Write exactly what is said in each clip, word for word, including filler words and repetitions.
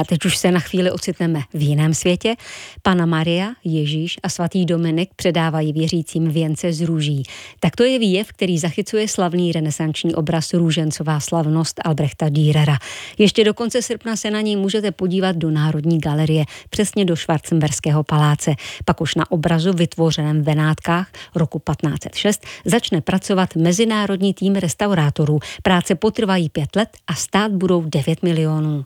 A teď už se na chvíli ocitneme v jiném světě. Panna Maria, Ježíš a svatý Dominik předávají věřícím věnce z růží. Tak to je výjev, který zachycuje slavný renesanční obraz Růžencová slavnost Albrechta Dürera. Ještě do konce srpna se na něj můžete podívat do Národní galerie, přesně do Schwarzenberského paláce. Pak už na obrazu vytvořeném v Benátkách roku patnáct set šest začne pracovat mezinárodní tým restaurátorů. Práce potrvají pět let a stát budou devět milionů.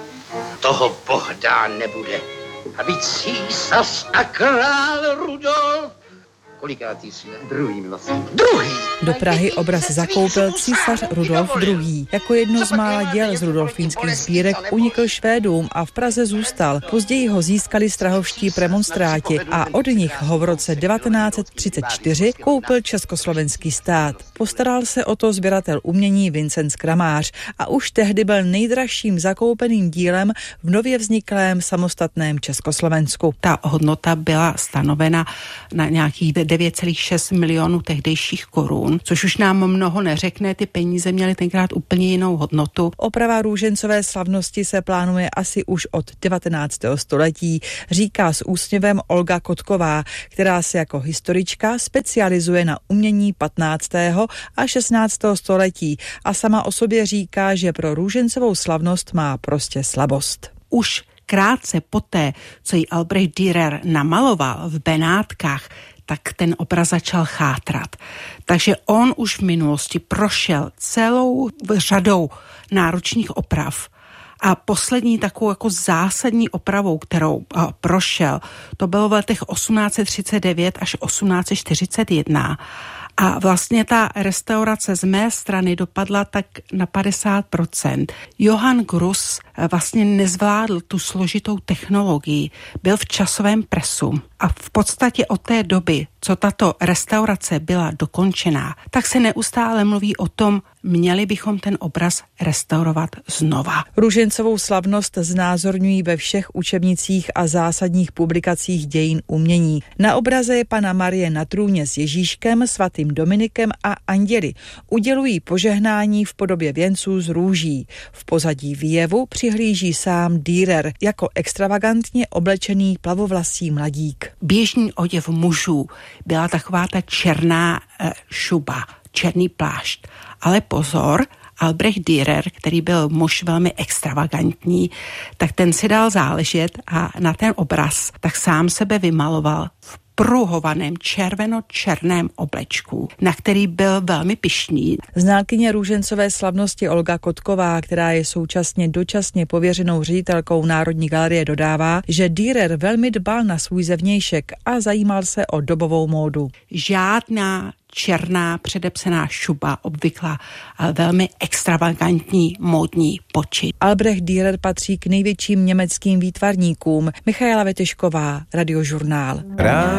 Toho Bohdán nebude. A být císař a král Rudolf. Kolikátý jsi? Druhý, vlastně. Druhý! Do Prahy obraz zakoupil císař Rudolf druhý. Jako jedno z mála děl z rudolfínských sbírek unikl Švédům a v Praze zůstal. Později ho získali strahovští premonstráti a od nich ho v roce devatenáct set třicet čtyři koupil československý stát. Postaral se o to sběratel umění Vincent Kramář a už tehdy byl nejdražším zakoupeným dílem v nově vzniklém samostatném Československu. Ta hodnota byla stanovena na nějakých devět celá šest milionů tehdejších korun, což už nám mnoho neřekne, ty peníze měly tenkrát úplně jinou hodnotu. Oprava Růžencové slavnosti se plánuje asi už od devatenáctého století, říká s úsměvem Olga Kotková, která se jako historička specializuje na umění patnáctého a šestnáctého století a sama o sobě říká, že pro Růžencovou slavnost má prostě slabost. Už krátce poté, co ji Albrecht Dürer namaloval v Benátkách, tak ten obraz začal chátrat. Takže on už v minulosti prošel celou řadou náročných oprav a poslední takovou jako zásadní opravou, kterou a, prošel, to bylo v letech osmnáct set třicet devět až osmnáct set čtyřicet jedna. A vlastně ta restaurace z mé strany dopadla tak na padesát procent. Johann Gruss vlastně nezvládl tu složitou technologii, byl v časovém presu a v podstatě od té doby, co tato restaurace byla dokončená, tak se neustále mluví o tom, měli bychom ten obraz restaurovat znova. Růžencovou slavnost znázorňují ve všech učebnicích a zásadních publikacích dějin umění. Na obraze je Panna Marie na trůně s Ježíškem, svatým Dominikem a anděli. Udělují požehnání v podobě věnců z růží. V pozadí výjevu přihlíží sám Dürer jako extravagantně oblečený plavovlasý mladík. Běžný oděv mužů byla taková ta černá e, šuba, černý plášť. Ale pozor, Albrecht Dürer, který byl muž velmi extravagantní, tak ten si dal záležet a na ten obraz tak sám sebe vymaloval v pruhovaném červeno-černém oblečku, na který byl velmi pyšný. Znalkyně Růžencové slavnosti Olga Kotková, která je současně dočasně pověřenou ředitelkou Národní galerie, dodává, že Dürer velmi dbal na svůj zevnějšek a zajímal se o dobovou módu. Žádná černá předepsaná šuba, obvyklá velmi extravagantní módní počin. Albrecht Dürer patří k největším německým výtvarníkům. Michaela Vetešková, Radiožurnál.